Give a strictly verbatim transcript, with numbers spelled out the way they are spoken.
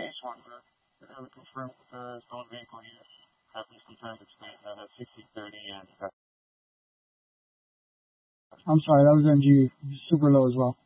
Okay, just wanted to uh, confirm with the stolen vehicle here. Uh, please confirm it's plate uh, that's sixty thirty and uh, I'm sorry, that was N G. Super low as well.